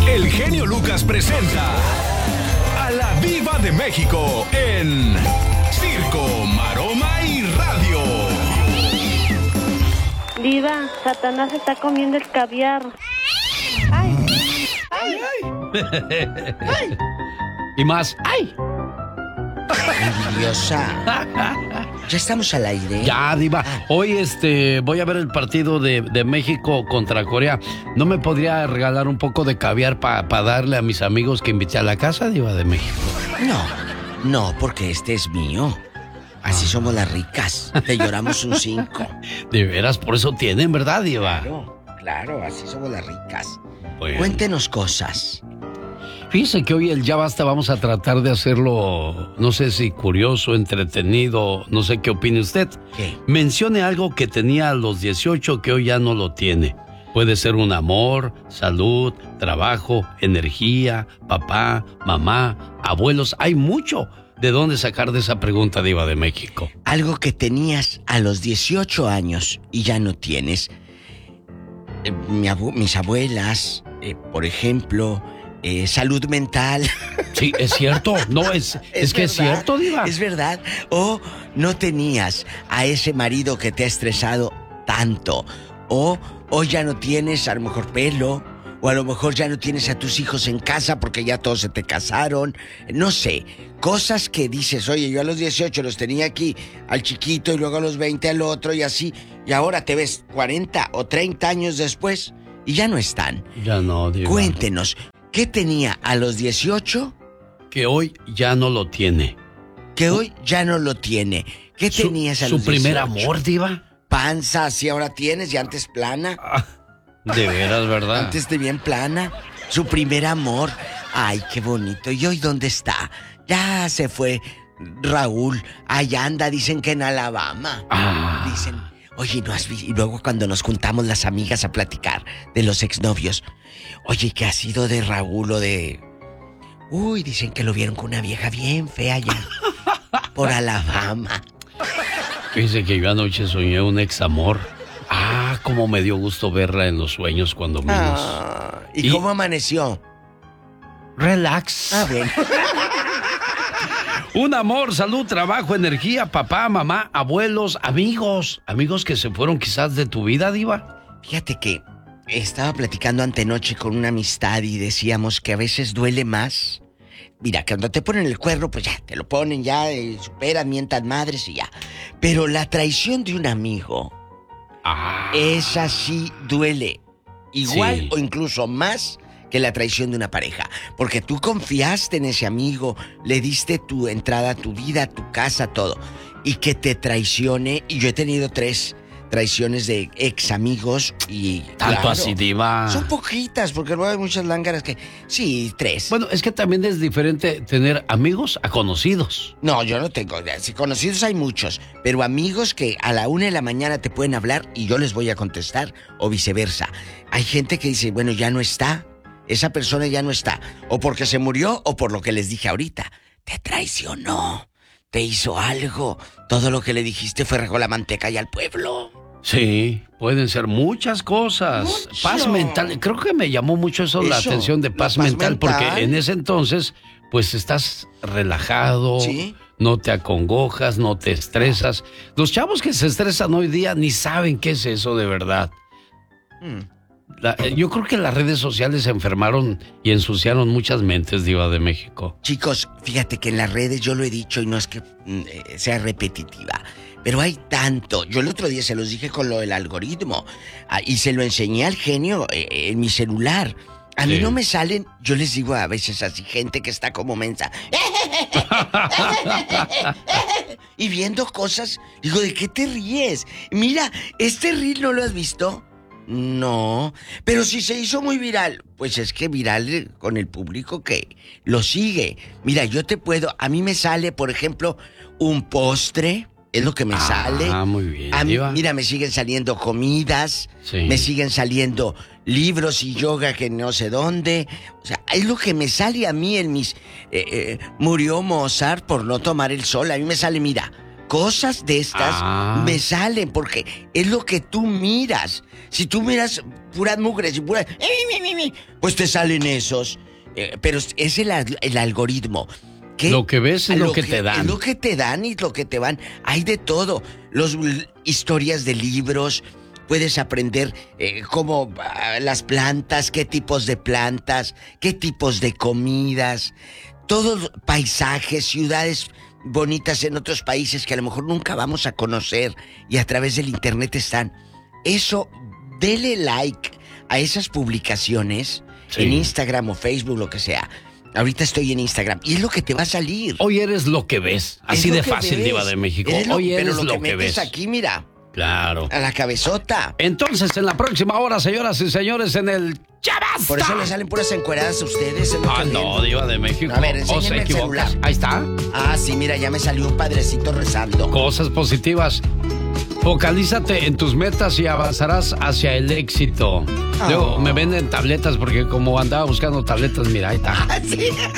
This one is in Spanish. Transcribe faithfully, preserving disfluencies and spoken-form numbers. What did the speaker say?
el genio Lucas presenta a la Diva de México en Circo, Maroma y Radio. Diva, Satanás está comiendo el caviar. ¡Ay! ¡Ay! ¡Ay! ¡Ay! Y más. ¡Ay! Envidiosa. Ya estamos al aire. Ya, Diva. Hoy este voy a ver el partido de, de México contra Corea. ¿No me podría regalar un poco de caviar para pa darle a mis amigos que invité a la casa, Diva de México? No, no, porque este es mío. Así ah. somos las ricas. Te lloramos un cinco. De veras, por eso tienen, ¿verdad, Diva? Claro, claro, así somos las ricas. Bueno. Cuéntenos cosas. Fíjese que hoy el Ya Basta vamos a tratar de hacerlo, no sé si curioso, entretenido, no sé qué opine usted. ¿Qué? Mencione algo que tenía a los dieciocho que hoy ya no lo tiene. Puede ser un amor, salud, trabajo, energía, papá, mamá, abuelos. Hay mucho de dónde sacar de esa pregunta, Diva de México. Algo que tenías a los dieciocho años y ya no tienes. Eh, mi abu mis abuelas, eh, por ejemplo... Eh, salud mental. Sí, es cierto. No, es, es, es que verdad, es cierto, Diva. Es verdad. O no tenías a ese marido que te ha estresado tanto. O, o ya no tienes a lo mejor pelo. O a lo mejor ya no tienes a tus hijos en casa porque ya todos se te casaron. No sé. Cosas que dices, oye, yo a los dieciocho los tenía aquí al chiquito y luego a los veinte al otro y así. Y ahora te ves cuarenta o treinta años después y ya no están. Ya no, Diva. Cuéntenos. ¿Qué tenía a los dieciocho? Que hoy ya no lo tiene. Que hoy ya no lo tiene. ¿Qué su, tenías a los dieciocho? ¿Su primer amor, Diva? Panza, así ahora tienes y antes plana. Ah, de veras, ¿verdad? Antes de bien plana. Su primer amor. Ay, qué bonito. ¿Y hoy dónde está? Ya se fue Raúl. Allá anda, dicen que en Alabama. Ah. Dicen, oye, ¿no has visto? Y luego cuando nos juntamos las amigas a platicar de los exnovios. Oye, ¿qué ha sido de Raúl o de...? Uy, dicen que lo vieron con una vieja bien fea allá por Alabama. Fíjese que yo anoche soñé un ex amor. Ah, cómo me dio gusto verla en los sueños cuando vimos. Ah, ¿y, ¿Y cómo amaneció? Relax. Ah, bien. Un amor, salud, trabajo, energía, papá, mamá, abuelos, amigos. Amigos que se fueron quizás de tu vida, Diva. Fíjate que estaba platicando antenoche con una amistad y decíamos que a veces duele más. Mira, que cuando te ponen el cuerno, pues ya, te lo ponen ya, y superan, mientan madres y ya. Pero la traición de un amigo, ah. esa sí duele. Igual sí. o incluso más que la traición de una pareja. Porque tú confiaste en ese amigo, le diste tu entrada a tu vida, a tu casa, todo. Y que te traicione, y yo he tenido tres traiciones de ex amigos y... Tanto claro, así, Diva. son poquitas, porque luego hay muchas lángaras que... Sí, tres. Bueno, es que también es diferente tener amigos a conocidos. No, yo no tengo... Si conocidos hay muchos, pero amigos que a la una de la mañana te pueden hablar y yo les voy a contestar, o viceversa. Hay gente que dice, bueno, ya no está, esa persona ya no está, o porque se murió o por lo que les dije ahorita. Te traicionó, te hizo algo, todo lo que le dijiste fue regó la manteca y al pueblo. Sí, pueden ser muchas cosas. Mucho. Paz mental, creo que me llamó mucho eso, eso la atención de paz, paz mental, mental, porque en ese entonces, pues estás relajado, ¿sí? No te acongojas, no te estresas. Los chavos que se estresan hoy día ni saben qué es eso de verdad. Hmm. La, yo creo que las redes sociales enfermaron y ensuciaron muchas mentes, Diva de México. Chicos, fíjate que en las redes yo lo he dicho y no es que eh, sea repetitiva, pero hay tanto. Yo el otro día se los dije con lo del algoritmo ah, y se lo enseñé al genio eh, en mi celular. A mí sí. No me salen, yo les digo a veces así, gente que está como mensa. Y viendo cosas, digo, ¿de qué te ríes? Mira, este reel no lo has visto. No, pero si se hizo muy viral, pues es que viral con el público que lo sigue. Mira, yo te puedo, a mí me sale, por ejemplo, un postre, es lo que me ah, sale. Ah, muy bien. A mí, mira, me siguen saliendo comidas, sí. Me siguen saliendo libros y yoga que no sé dónde. O sea, es lo que me sale a mí en mis... Eh, eh, murió Mozart por no tomar el sol. A mí me sale, mira... Cosas de estas ah. me salen porque es lo que tú miras. Si tú miras puras mugres y puras... Pues te salen esos. Eh, pero es el, el algoritmo. ¿Qué? Lo que ves es lo, lo que, que te dan. Es lo que te dan y lo que te van. Hay de todo. Los historias de libros. Puedes aprender eh, cómo uh, las plantas, qué tipos de plantas, qué tipos de comidas, todos paisajes, ciudades bonitas en otros países que a lo mejor nunca vamos a conocer y a través del internet están. Eso, dele like a esas publicaciones sí. en Instagram o Facebook, lo que sea. Ahorita estoy en Instagram y es lo que te va a salir. Hoy eres lo que ves, así de fácil, ves. Diva de México. Eres lo, Hoy eres pero lo, lo que, que ves. Aquí, mira. Claro. A la cabezota. Entonces, en la próxima hora, señoras y señores, en el ¡Ya basta! Por eso le salen puras encueradas a ustedes. Ah, no, Diva de México. A ver, enséñame el celular. Ahí está. Ah, sí, mira, ya me salió un padrecito rezando. Cosas positivas. Focalízate en tus metas y avanzarás hacia el éxito. Oh. Luego me venden tabletas porque como andaba buscando tabletas, mira, ahí está. Ah, ¿sí?